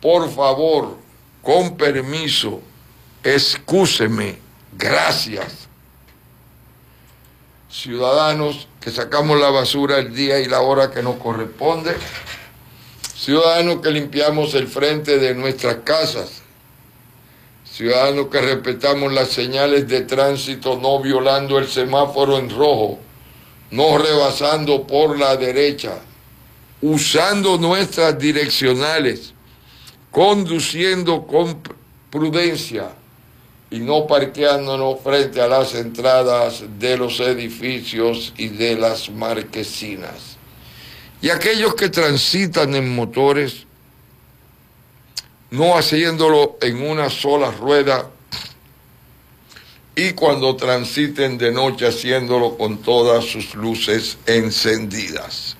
por favor, con permiso, excúseme, gracias. Ciudadanos que sacamos la basura el día y la hora que nos corresponde, ciudadanos que limpiamos el frente de nuestras casas, ciudadanos que respetamos las señales de tránsito, no violando el semáforo en rojo, no rebasando por la derecha, usando nuestras direccionales, conduciendo con prudencia y no parqueándonos frente a las entradas de los edificios y de las marquesinas. Y aquellos que transitan en motores, no haciéndolo en una sola rueda, y cuando transiten de noche haciéndolo con todas sus luces encendidas.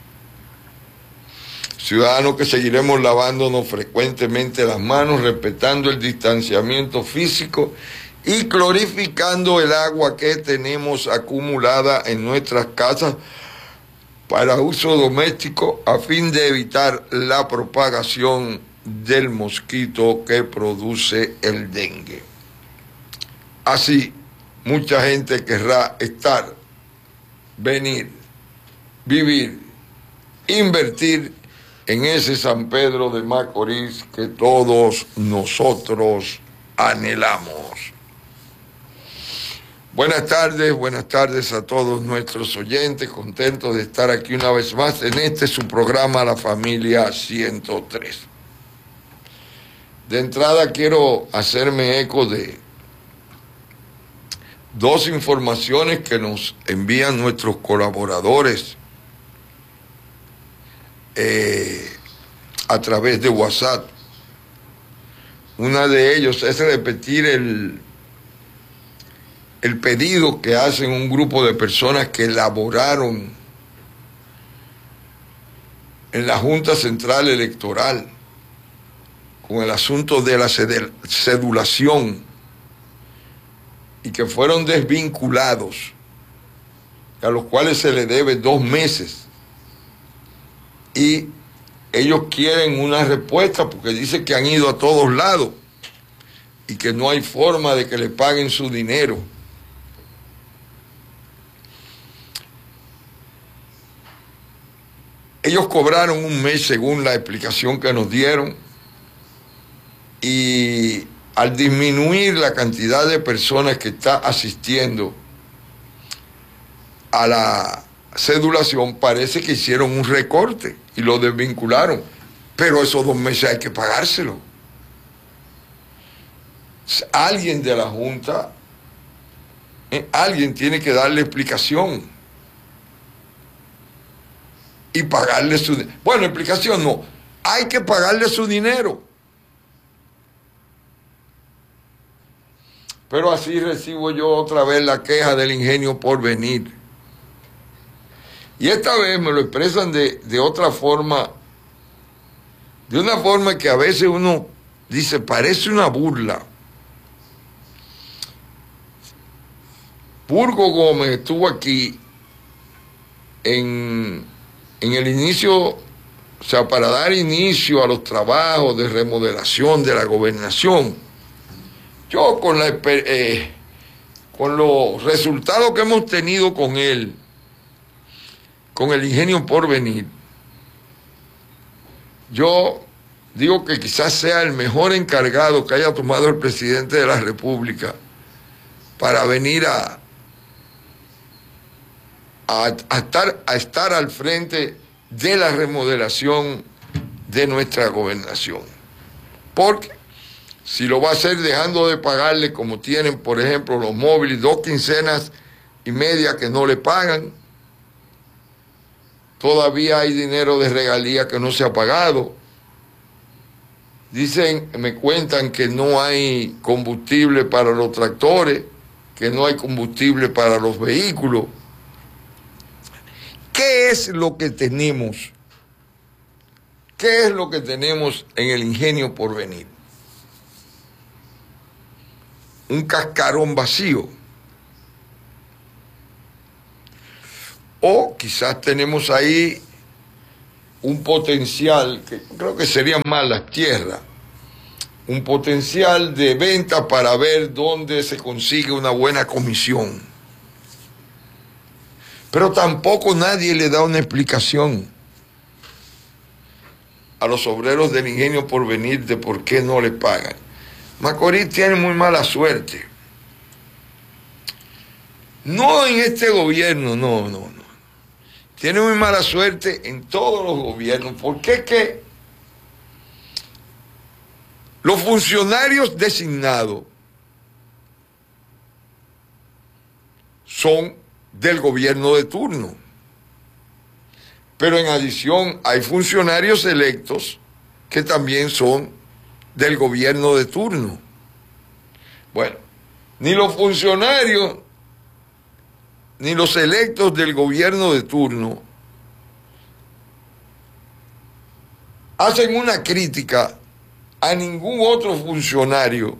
Ciudadanos que seguiremos lavándonos frecuentemente las manos, respetando el distanciamiento físico y clorificando el agua que tenemos acumulada en nuestras casas para uso doméstico a fin de evitar la propagación del mosquito que produce el dengue. Así, mucha gente querrá estar, venir, vivir, invertir en ese San Pedro de Macorís que todos nosotros anhelamos. Buenas tardes a todos nuestros oyentes, contentos de estar aquí una vez más en este su programa La Familia 103. De entrada quiero hacerme eco de dos informaciones que nos envían nuestros colaboradores a través de WhatsApp. Una de ellos es repetir el pedido que hacen un grupo de personas que elaboraron en la Junta Central Electoral con el asunto de la cedulación y que fueron desvinculados, a los cuales se les debe 2 meses. Y ellos quieren una respuesta porque dicen que han ido a todos lados y que no hay forma de que le paguen su dinero. Ellos cobraron 1 mes según la explicación que nos dieron, y al disminuir la cantidad de personas que está asistiendo a la cedulación, parece que hicieron un recorte y lo desvincularon, pero esos 2 meses hay que pagárselo. Alguien de la Junta, alguien tiene que darle explicación y pagarle su dinero. Bueno, explicación no, hay que pagarle su dinero. Pero así recibo yo otra vez la queja del Ingenio Porvenir. Y esta vez me lo expresan de otra forma, de una forma que a veces uno dice, parece una burla. Burgo Gómez estuvo aquí en el inicio, o sea, para dar inicio a los trabajos de remodelación de la gobernación. Yo con los resultados que hemos tenido con él, con el Ingenio Porvenir, yo digo que quizás sea el mejor encargado que haya tomado el presidente de la República para venir a estar al frente de la remodelación de nuestra gobernación. Porque si lo va a hacer dejando de pagarle, como tienen, por ejemplo, los móviles, 2 quincenas y media que no le pagan, todavía hay dinero de regalía que no se ha pagado. Dicen, me cuentan que no hay combustible para los tractores, que no hay combustible para los vehículos. ¿Qué es lo que tenemos? ¿Qué es lo que tenemos en el Ingenio Porvenir? Un cascarón vacío. O quizás tenemos ahí un potencial, que creo que serían más las tierras, un potencial de venta para ver dónde se consigue una buena comisión. Pero tampoco nadie le da una explicación a los obreros del Ingenio Porvenir de por qué no le pagan. Macorís tiene muy mala suerte. No en este gobierno, no. Tiene muy mala suerte en todos los gobiernos, porque es que los funcionarios designados son del gobierno de turno. Pero en adición hay funcionarios electos que también son del gobierno de turno. Bueno, ni los funcionarios ni los electos del gobierno de turno hacen una crítica a ningún otro funcionario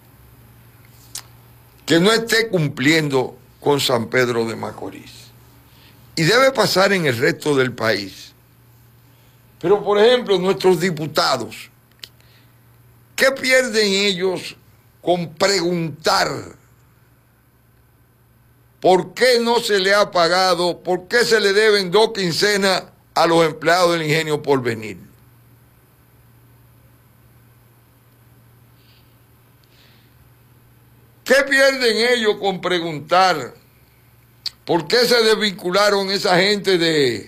que no esté cumpliendo con San Pedro de Macorís. Y debe pasar en el resto del país. Pero, por ejemplo, nuestros diputados, ¿qué pierden ellos con preguntar por qué no se le ha pagado, por qué se le deben 2 quincenas a los empleados del Ingenio Porvenir? ¿Qué pierden ellos con preguntar por qué se desvincularon esa gente de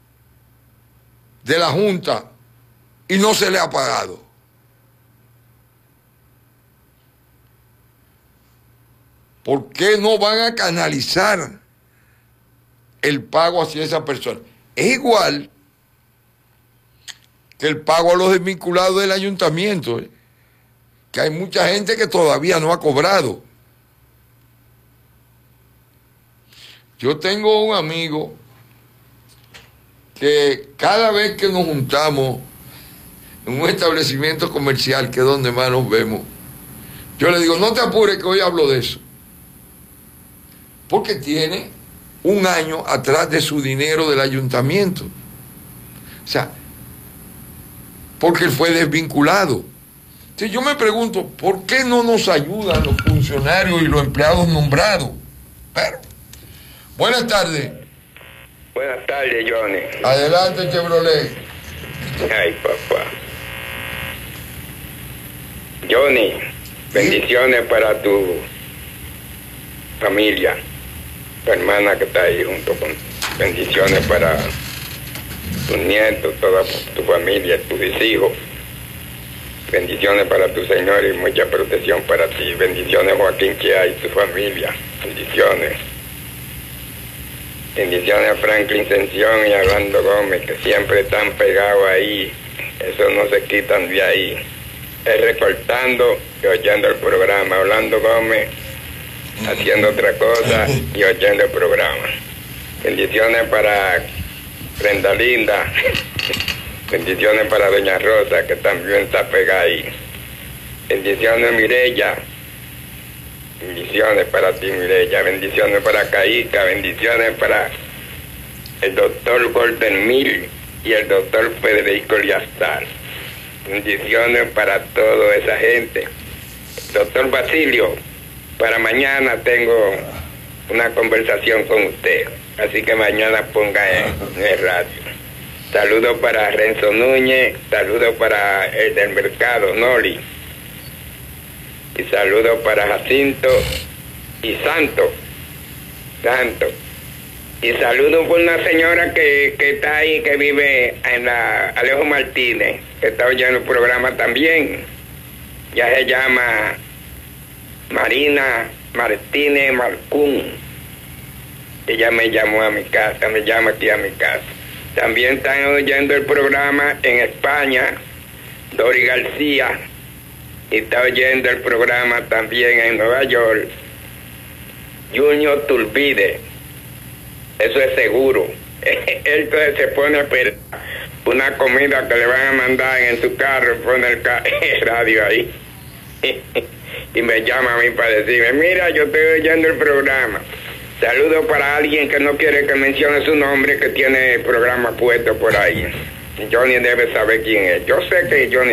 la Junta y no se le ha pagado? ¿Por qué no van a canalizar el pago hacia esa persona? Es igual que el pago a los desvinculados del ayuntamiento, que hay mucha gente que todavía no ha cobrado. Yo tengo un amigo que cada vez que nos juntamos en un establecimiento comercial, que es donde más nos vemos, yo le digo, no te apures que hoy hablo de eso. Porque tiene un año atrás de su dinero del ayuntamiento. O sea, porque él fue desvinculado. Entonces yo me pregunto, ¿por qué no nos ayudan los funcionarios y los empleados nombrados? Pero, buenas tardes. Buenas tardes, Johnny. Adelante, Chevrolet. Ay, papá. Johnny, bendiciones para tu familia, tu hermana que está ahí junto con... Bendiciones para tus nietos, toda tu familia, tus hijos. Bendiciones para tu Señor y mucha protección para ti. Bendiciones, Joaquín Chea y tu familia. Bendiciones. Bendiciones a Franklin Sención y a Orlando Gómez, que siempre están pegados ahí. Eso no se quitan de ahí. Es recortando y oyendo el programa. Orlando Gómez haciendo otra cosa y oyendo el programa. Bendiciones para Brenda Linda. Bendiciones para Doña Rosa, que también está pegada ahí. Bendiciones, Mireya. Bendiciones para ti, Mireya. Bendiciones para Caíca. Bendiciones para el doctor Golden Mill y el doctor Federico Liastar. Bendiciones para toda esa gente. Doctor Basilio, para mañana tengo una conversación con usted. Así que mañana ponga en el radio. Saludos para Renzo Núñez. Saludos para el del mercado, Noli. Y saludos para Jacinto y Santo. Y saludos por una señora que está ahí, que vive en la Alejo Martínez, que está oyendo el programa también. Ya se llama Marina Martínez Marcún. Ella me llamó a mi casa, me llama aquí a mi casa. También están oyendo el programa en España, Dori García. Y está oyendo el programa también en Nueva York, Junior Turbide. Eso es seguro. Él entonces se pone a esperar una comida que le van a mandar en su carro, pone el radio ahí. Y me llama a mí para decirme, mira, yo estoy oyendo el programa. Saludos para alguien que no quiere que mencione su nombre, que tiene el programa puesto por ahí. Johnny debe saber quién es. Yo sé que Johnny